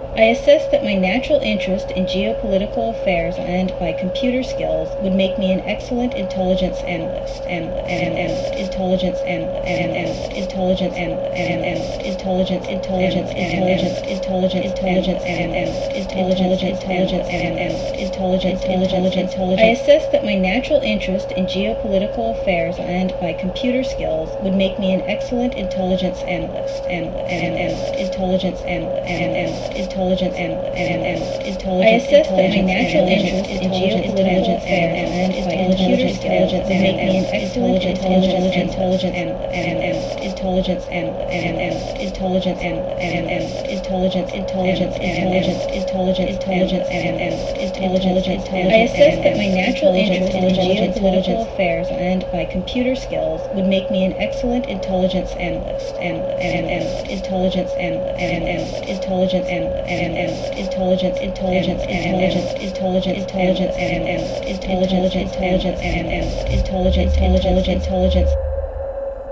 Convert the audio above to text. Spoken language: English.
I assessed that my natural interest in geopolitical affairs and my computer skills would make me an excellent intelligence analyst. I assessed that my natural interest in geopolitical affairs and my computer skills would make me an excellent intelligence analyst. I assessed that my natural interest in geopolitical affairs and my computer skills would make me an excellent intelligence I assessed that my natural interest in geopolitical affairs and my computer skills would make me an excellent intelligence analyst. Intelligence.